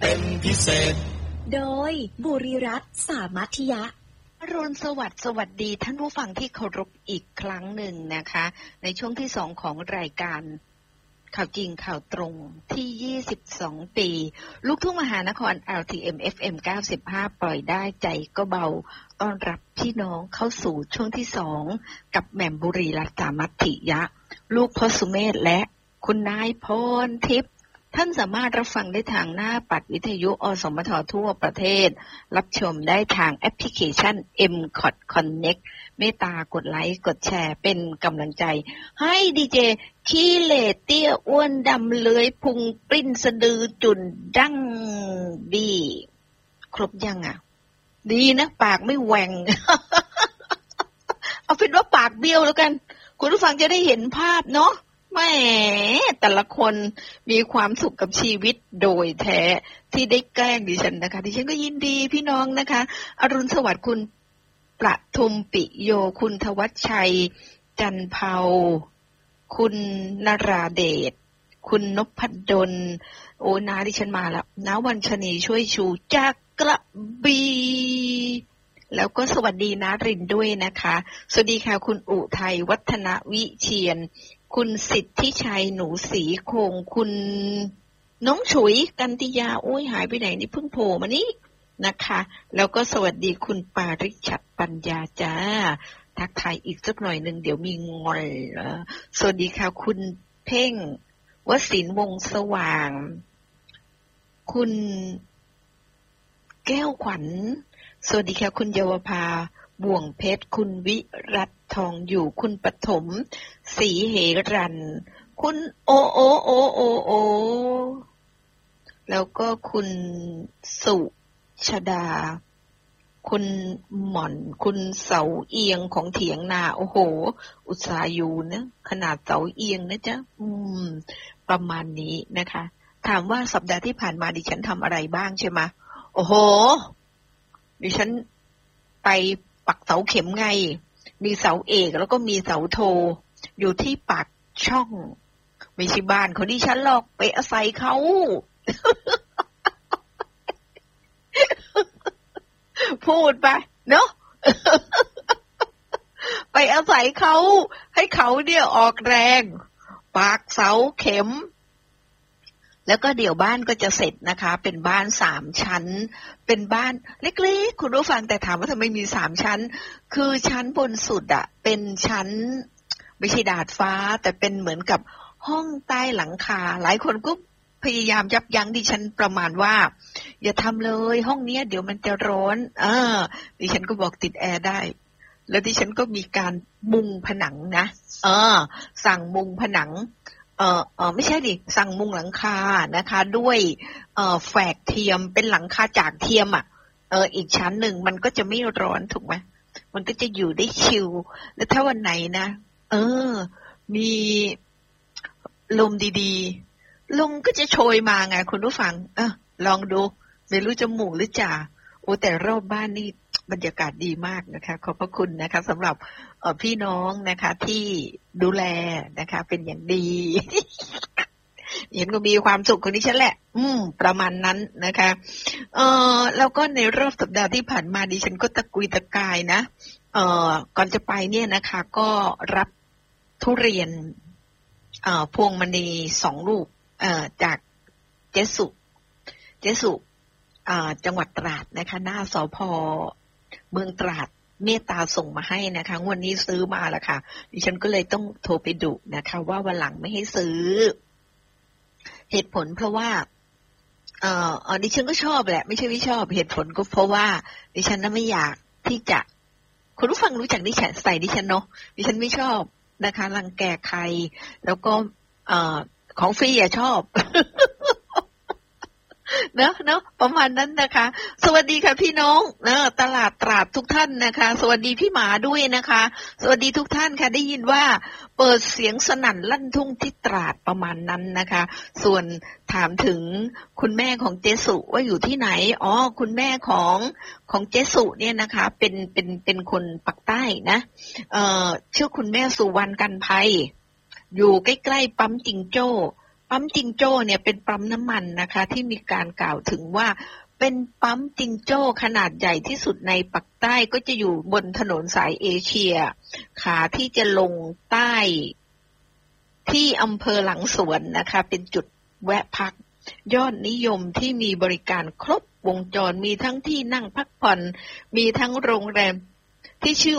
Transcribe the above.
เป็นพิเศษโดยบุรีรัตน์สามัคยะอรุณสวัสดีท่านผู้ฟังที่เคารพอีกครั้งหนึ่งนะคะในช่วงที่2ของรายการข่าวจริงข่าวตรงที่22ปีลูกทุ่งมหานคร LTM FM 95ปล่อยได้ใจก็เบาต้อนรับพี่น้องเข้าสู่ช่วงที่2กับแหม่มบุรีรัตน์สามัคยะลูกพ่อสุเมธและคุณนายพรทิพย์ท่านสามารถรับฟังได้ทางหน้าปัดวิทยุอสมททั่วประเทศรับชมได้ทางแอปพลิเคชัน MCOT Connect เมตตากดไลค์กดแชร์เป็นกำลังใจให้ดีเจขี้เหร่เตี้ยอ้วนดำเลื้อยพุงปริ้นสะดือจุ่นดั้งดีครบยังอ่ะดีนะปากไม่แหว่ง เอาเป็นว่าปากเบี้ยวแล้วกันคุณผู้ฟังจะได้เห็นภาพเนาะแหมแต่ละคนมีความสุขกับชีวิตโดยแท้ที่ได้แกล้งดิฉันนะคะดิฉันก็ยินดีพี่น้องนะคะอรุณสวัสดิ์คุณประทุมปิโยคุณทวัชชัยจันเภาคุณนราเดชคุณนพดลโอ้นาดิฉันมาแล้วนาวันชนีช่วยชูจากกระบี่แล้วก็สวัสดีนารินด้วยนะคะสวัสดีค่ะคุณอุทัยวัฒนวิเชียรคุณสิทธิชัยหนูศรีคงคุณน้องฉุยกันติยาโอ้ยหายไปไหนนี่เพิ่งโผล่มานี่นะคะแล้วก็สวัสดีคุณปาริชัดปัญญาจ้าทักทายอีกสักหน่อยนึงเดี๋ยวมีงอนสวัสดีค่ะคุณเพ่งวศินทร์วงสว่างคุณแก้วขวัญสวัสดีค่ะคุณเยาวภาบ่วงเพชรคุณวิรัตทองอยู่คุณปฐมศรีเหรันคุณโอแล้วก็คุณสุชดาคุณหม่อนคุณเสาเอียงของเถียงนาโอ้โหอุตสาห์อยู่นะขนาดเสาเอียงนะจ๊ะประมาณนี้นะคะถามว่าสัปดาห์ที่ผ่านมาดิฉันทำอะไรบ้างใช่ไหมโอ้โหดิฉันไปปักเสาเข็มไงมีเสาเอกแล้วก็มีเสาโทอยู่ที่ปากช่องไม่ใช่บ้านของดิฉันหรอกไปอาศัยเขา พูดไปเนาะ ไปอาศัยเขาให้เขาเนี่ยออกแรงปากเสาเข็มแล้วก็เดี๋ยวบ้านก็จะเสร็จนะคะเป็นบ้าน3ชั้นเป็นบ้านเล็กๆคุณผู้ฟังแต่ถามว่าทำไมมี3ชั้นคือชั้นบนสุดอะเป็นชั้นไม่ใช่ดาดฟ้าแต่เป็นเหมือนกับห้องใต้หลังคาหลายคนก็พยายามยับยั้งดิฉันประมาณว่าอย่าทำเลยห้องนี้เดี๋ยวมันจะร้อนดิฉันก็บอกติดแอร์ได้แล้วดิฉันก็มีการมุงผนังนะสั่งมุงผนังไม่ใช่ดิสั่งมุงหลังคานะคะด้วยแฝกเทียมเป็นหลังคาจากเทียมอีกชั้นหนึ่งมันก็จะไม่ร้อนถูกไหมมันก็จะอยู่ได้ชิลแล้วถ้าวันไหนนะมีลมดีๆลมก็จะโชยมาไงคุณผู้ฟังลองดูไม่รู้จะหมู่หรือจ่าโอ้แต่รอบบ้านนี่บรรยากาศดีมากนะคะขอบพระคุณนะคะสำหรับพี่น้องนะคะที่ดูแลนะคะเป็นอย่างดี เห็นก็มีความสุขคนนี้ฉันแหละประมาณนั้นนะคะแล้วก็ในรอบสัปดาห์ที่ผ่านมาดิฉันก็ตะกุยตะกายนะก่อนจะไปเนี่ยนะคะก็รับทุเรียนพวงมณี2ลูกจากเจสุจังหวัดตราดนะคะหน้าสภ.เมืองตราดเมตตาส่งมาให้นะคะงวดนี้ซื้อมาแล้วค่ะดิฉันก็เลยต้องโทรไปดุนะคะว่าวันหลังไม่ให้ซื้อเหตุผลเพราะว่าดิฉันก็ชอบแหละไม่ใช่ไม่ชอบเหตุผลก็เพราะว่าดิฉันน่ะไม่อยากที่จะคุณผู้ฟังรู้จักดิฉันใส่ดิฉันเนาะดิฉันไม่ชอบนะคะรังแกใครแล้วก็ของฟรีอะชอบ เนอะประมาณนั้นนะคะสวัสดีค่ะพี่น้องตลาดตราดทุกท่านนะคะสวัสดีพี่หมาด้วยนะคะสวัสดีทุกท่านค่ะได้ยินว่าเปิดเสียงสนั่นลั่นทุ่งที่ตราดประมาณนั้นนะคะส่วนถามถึงคุณแม่ของเจสุว่าอยู่ที่ไหนคุณแม่ของเจสุเนี่ยนะคะเป็นคนปักใต้นะชื่อคุณแม่สุวรรณกันภัยอยู่ใกล้ๆปั๊มจิงโจ้ปั๊มจิงโจ้เนี่ยเป็นปั๊มน้ำมันนะคะที่มีการกล่าวถึงว่าเป็นปั๊มจิงโจ้ขนาดใหญ่ที่สุดในปักใต้ก็จะอยู่บนถนนสายเอเชียขาที่จะลงใต้ที่อำเภอหลังสวนนะคะเป็นจุดแวะพักยอดนิยมที่มีบริการครบวงจรมีทั้งที่นั่งพักผ่อนมีทั้งโรงแรมที่ชื่อ